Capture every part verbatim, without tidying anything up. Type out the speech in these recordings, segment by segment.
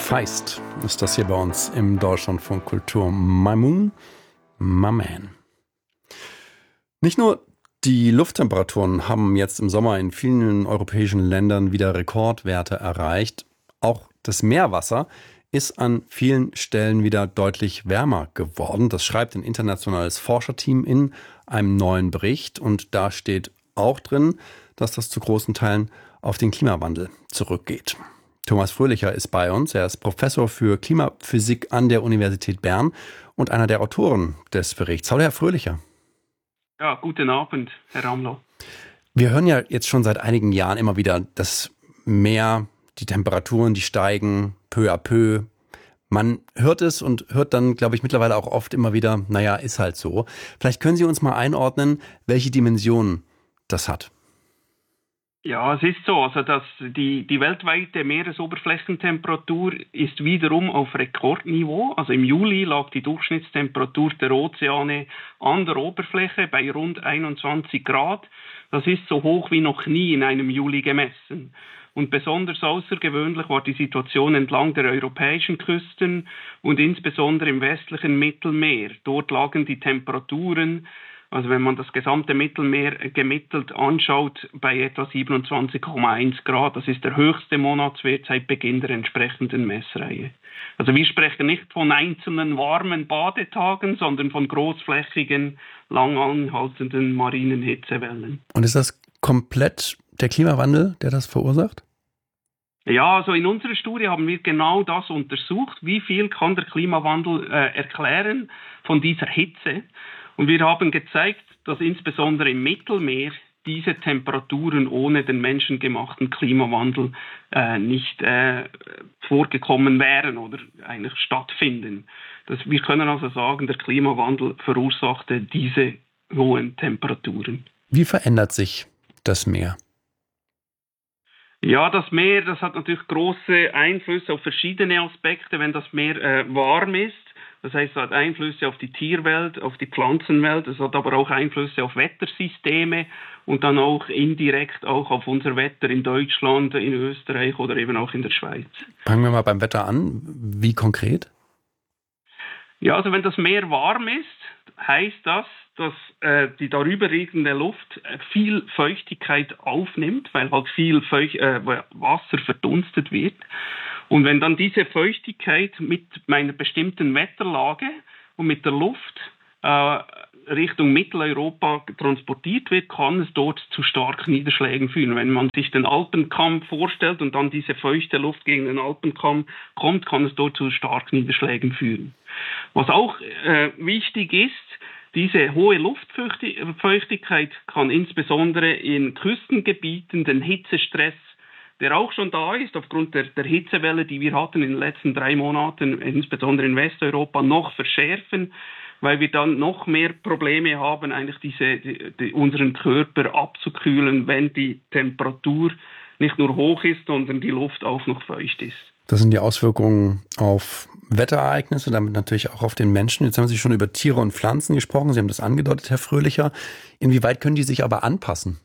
Feist ist das hier bei uns im Deutschlandfunk Kultur. My Moon, my man. Nicht nur die Lufttemperaturen haben jetzt im Sommer in vielen europäischen Ländern wieder Rekordwerte erreicht. Auch das Meerwasser ist an vielen Stellen wieder deutlich wärmer geworden. Das schreibt ein internationales Forscherteam in einem neuen Bericht. Und da steht auch drin, dass das zu großen Teilen auf den Klimawandel zurückgeht. Thomas Fröhlicher ist bei uns. Er ist Professor für Klimaphysik an der Universität Bern und einer der Autoren des Berichts. Hallo, Herr Fröhlicher. Ja, guten Abend, Herr Ramlow. Wir hören ja jetzt schon seit einigen Jahren immer wieder, das Meer, die Temperaturen, die steigen peu à peu. Man hört es und hört dann, glaube ich, mittlerweile auch oft immer wieder, naja, ist halt so. Vielleicht können Sie uns mal einordnen, welche Dimensionen das hat. Ja, es ist so, also dass die, die weltweite Meeresoberflächentemperatur ist wiederum auf Rekordniveau. Also im Juli lag die Durchschnittstemperatur der Ozeane an der Oberfläche bei rund einundzwanzig Grad. Das ist so hoch wie noch nie in einem Juli gemessen. Und besonders außergewöhnlich war die Situation entlang der europäischen Küsten und insbesondere im westlichen Mittelmeer. Dort lagen die Temperaturen, also wenn man das gesamte Mittelmeer gemittelt anschaut, bei etwa siebenundzwanzig Komma eins Grad. Das ist der höchste Monatswert seit Beginn der entsprechenden Messreihe. Also wir sprechen nicht von einzelnen warmen Badetagen, sondern von großflächigen, lang anhaltenden marinen Hitzewellen. Und ist das komplett der Klimawandel, der das verursacht? Ja, also in unserer Studie haben wir genau das untersucht. Wie viel kann der Klimawandel äh, erklären von dieser Hitze? Und wir haben gezeigt, dass insbesondere im Mittelmeer diese Temperaturen ohne den menschengemachten Klimawandel äh, nicht äh, vorgekommen wären oder eigentlich stattfinden. Das, wir können also sagen, der Klimawandel verursachte diese hohen Temperaturen. Wie verändert sich das Meer? Ja, das Meer, das hat natürlich große Einflüsse auf verschiedene Aspekte, wenn das Meer äh, warm ist. Das heißt, es hat Einflüsse auf die Tierwelt, auf die Pflanzenwelt, es hat aber auch Einflüsse auf Wettersysteme und dann auch indirekt auch auf unser Wetter in Deutschland, in Österreich oder eben auch in der Schweiz. Fangen wir mal beim Wetter an. Wie konkret? Ja, also wenn das Meer warm ist, heißt das, dass äh, die darüberliegende Luft viel Feuchtigkeit aufnimmt, weil halt viel Feucht, äh, Wasser verdunstet wird. Und wenn dann diese Feuchtigkeit mit meiner bestimmten Wetterlage und mit der Luft äh, Richtung Mitteleuropa transportiert wird, kann es dort zu starken Niederschlägen führen. Wenn man sich den Alpenkamm vorstellt und dann diese feuchte Luft gegen den Alpenkamm kommt, kann es dort zu starken Niederschlägen führen. Was auch äh, wichtig ist, diese hohe Luftfeuchtigkeit kann insbesondere in Küstengebieten den Hitzestress, der auch schon da ist, aufgrund der, der Hitzewelle, die wir hatten in den letzten drei Monaten, insbesondere in Westeuropa, noch verschärfen, weil wir dann noch mehr Probleme haben, eigentlich diese, die, die, unseren Körper abzukühlen, wenn die Temperatur nicht nur hoch ist, sondern die Luft auch noch feucht ist. Das sind die Auswirkungen auf Wetterereignisse, damit natürlich auch auf den Menschen. Jetzt haben Sie schon über Tiere und Pflanzen gesprochen. Sie haben das angedeutet, Herr Fröhlicher. Inwieweit können die sich aber anpassen?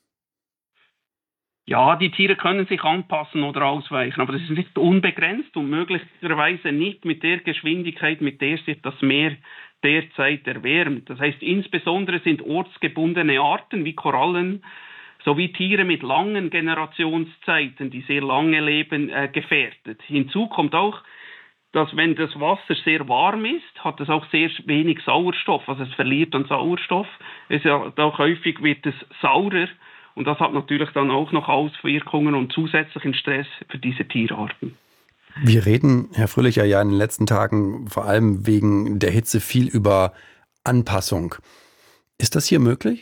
Ja, die Tiere können sich anpassen oder ausweichen, aber das ist nicht unbegrenzt und möglicherweise nicht mit der Geschwindigkeit, mit der sich das Meer derzeit erwärmt. Das heißt, insbesondere sind ortsgebundene Arten wie Korallen sowie Tiere mit langen Generationszeiten, die sehr lange leben, äh, gefährdet. Hinzu kommt auch, dass wenn das Wasser sehr warm ist, hat es auch sehr wenig Sauerstoff, also es verliert an Sauerstoff. Es ja, auch häufig wird es saurer. Und das hat natürlich dann auch noch Auswirkungen und zusätzlichen Stress für diese Tierarten. Wir reden, Herr Fröhlicher, ja in den letzten Tagen vor allem wegen der Hitze viel über Anpassung. Ist das hier möglich?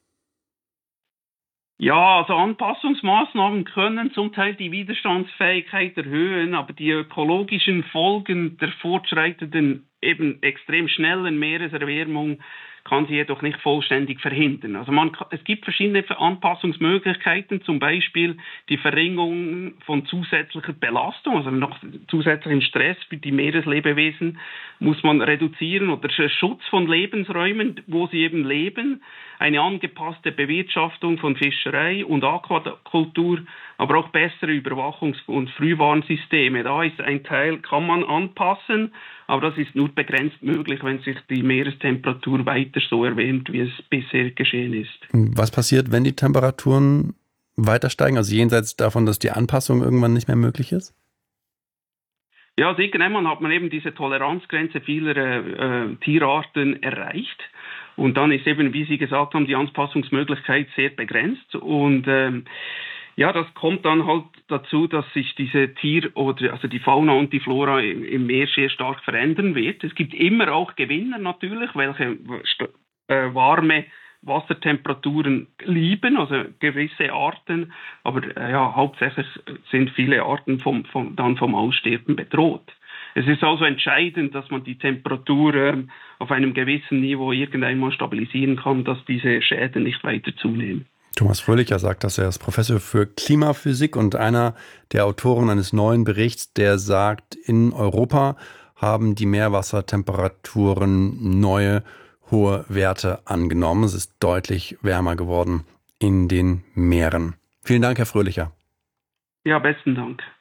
Ja, also Anpassungsmaßnahmen können zum Teil die Widerstandsfähigkeit erhöhen, aber die ökologischen Folgen der fortschreitenden, eben extrem schnellen Meereserwärmung kann sie jedoch nicht vollständig verhindern. Also man, es gibt verschiedene Anpassungsmöglichkeiten, zum Beispiel die Verringerung von zusätzlicher Belastung, also noch zusätzlichen Stress für die Meereslebewesen muss man reduzieren, oder der Schutz von Lebensräumen, wo sie eben leben, eine angepasste Bewirtschaftung von Fischerei und Aquakultur, aber auch bessere Überwachungs- und Frühwarnsysteme. Da ist ein Teil, kann man anpassen, aber das ist nur begrenzt möglich, wenn sich die Meerestemperatur weiter so erwärmt, wie es bisher geschehen ist. Was passiert, wenn die Temperaturen weiter steigen, also jenseits davon, dass die Anpassung irgendwann nicht mehr möglich ist? Ja, also irgendwann hat man eben diese Toleranzgrenze vieler äh, Tierarten erreicht. Und dann ist eben, wie Sie gesagt haben, die Anpassungsmöglichkeit sehr begrenzt. Und ähm, ja, das kommt dann halt dazu, dass sich diese Tier- oder also die Fauna und die Flora im, im Meer sehr stark verändern wird. Es gibt immer auch Gewinner natürlich, welche äh, warme Wassertemperaturen lieben, also gewisse Arten, aber äh, ja, hauptsächlich sind viele Arten vom, vom, dann vom Aussterben bedroht. Es ist also entscheidend, dass man die Temperatur äh, auf einem gewissen Niveau irgendeinmal stabilisieren kann, dass diese Schäden nicht weiter zunehmen. Thomas Fröhlicher sagt, dass er ist Professor für Klimaphysik und einer der Autoren eines neuen Berichts, der sagt, in Europa haben die Meerwassertemperaturen neue hohe Werte angenommen. Es ist deutlich wärmer geworden in den Meeren. Vielen Dank, Herr Fröhlicher. Ja, besten Dank.